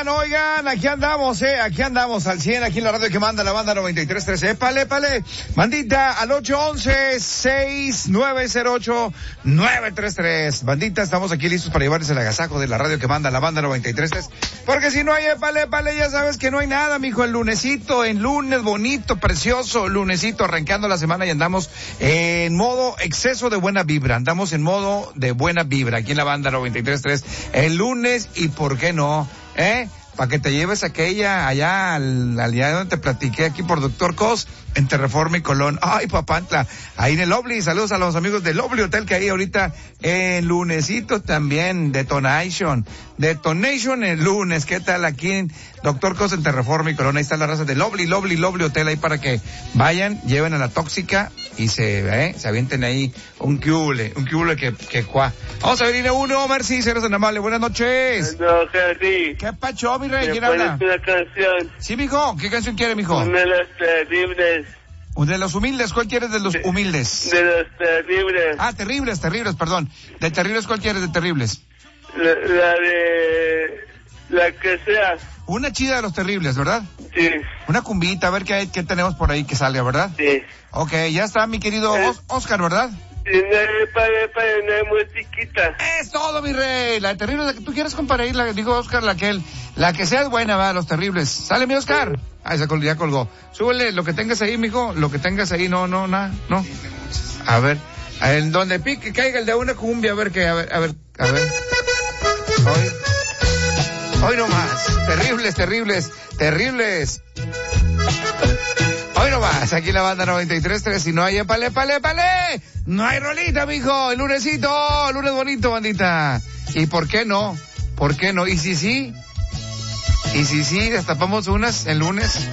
Oigan, aquí andamos al 100, aquí en la radio que manda la banda 93.13. Épale. Bandita, al 811-6908-933. Bandita, estamos aquí listos para llevarles el agasajo de la radio que manda la banda 93.3. Porque si no hay épale, ya sabes que no hay nada, mijo. El lunesito, el lunes bonito, precioso, lunesito, arrancando la semana y andamos en modo exceso de buena vibra. Andamos en modo de buena vibra aquí en la banda 93.3. El lunes, y por qué no, para que te lleves aquella allá al día donde te platiqué aquí por Doctor Cos, entre Reforma y Colón. Ay, Papantla, ahí en el Obli. Saludos a los amigos del Obli Hotel que hay ahorita en lunesito también. Detonation el lunes. ¿Qué tal aquí en Doctor Cos, entre Reforma y Colón? Ahí está la raza del Obli Hotel ahí para que vayan, lleven a la tóxica y se avienten ahí un cubule que cuá. Vamos a venir a uno, Mercy, seres tan amable. Buenas noches. No, Henry. ¿Qué pacho, mi rey? ¿Me ¿Quién pones habla? una canción? Sí, mijo. ¿Qué canción quiere, mijo? Una de los terribles. De los humildes. ¿Cuál quieres de los humildes? De los terribles. Ah, terribles, perdón. ¿De terribles cuál quieres de terribles? La que sea. Una chida de los terribles, ¿verdad? Sí. Una cumbita, a ver qué tenemos por ahí que salga, ¿verdad? Sí. Ok, ya está mi querido Oscar, ¿verdad? No es musiquita. Es todo, mi rey. La de terribles, la que tú quieres, compadre, ahí, dijo Oscar, la que sea es buena, va, los terribles. Sale, mi Oscar. Ah, ya colgó. Súbele lo que tengas ahí, mijo, lo que tengas ahí, no. A ver, en donde pique, caiga el de una cumbia, a ver. Hoy no más. Terribles. Hoy no más, aquí en la banda 93.3, si no hay épale. No hay rolita, mijo, el lunesito, lunes bonito, bandita. ¿Y por qué no? ¿Y si sí? ¿Y si destapamos unas el lunes?